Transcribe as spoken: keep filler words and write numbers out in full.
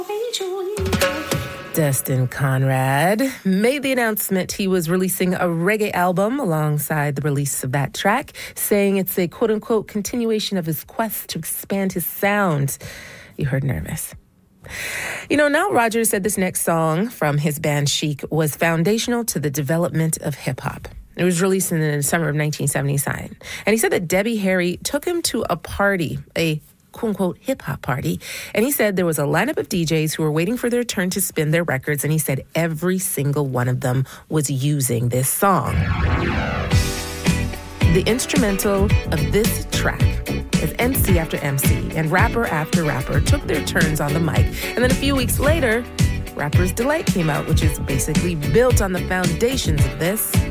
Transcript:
Destin Conrad made the announcement he was releasing a reggae album alongside the release of that track, saying it's a quote-unquote continuation of his quest to expand his sound. You heard nervous. You know, Nile Rodgers said this next song from his band Chic was foundational to the development of hip-hop. It was released in the summer of nineteen seventy-nine. And he said that Debbie Harry took him to a party, a quote-unquote hip-hop party. And he said there was a lineup of D Js who were waiting for their turn to spin their records. And he said every single one of them was using this song. The instrumental of this track is M C after M C and rapper after rapper took their turns on the mic. And then a few weeks later, Rapper's Delight came out, which is basically built on the foundations of this.